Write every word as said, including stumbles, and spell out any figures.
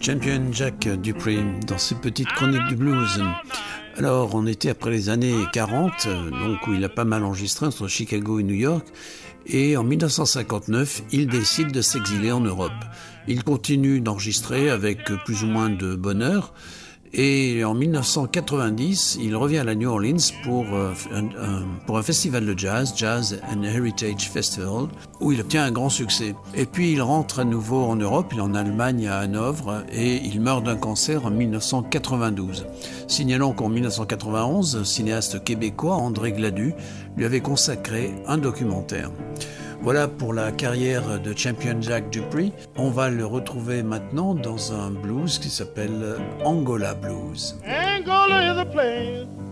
Champion Jack Dupree dans ses petites chroniques du blues. Alors, on était après les années quarante, donc où il a pas mal enregistré entre Chicago et New York, et en dix-neuf cent cinquante-neuf, il décide de s'exiler en Europe. Il continue d'enregistrer avec plus ou moins de bonheur, et en dix-neuf cent quatre-vingt-dix, il revient à la New Orleans pour, euh, un, un, pour un festival de jazz, Jazz and Heritage Festival, où il obtient un grand succès. Et puis il rentre à nouveau en Europe, il est en Allemagne à Hanovre, et il meurt d'un cancer en dix-neuf cent quatre-vingt-douze. Signalons qu'en dix-neuf cent quatre-vingt-onze, le cinéaste québécois André Gladu lui avait consacré un documentaire. Voilà pour la carrière de Champion Jack Dupree. On va le retrouver maintenant dans un blues qui s'appelle Angola Blues. Angola is a place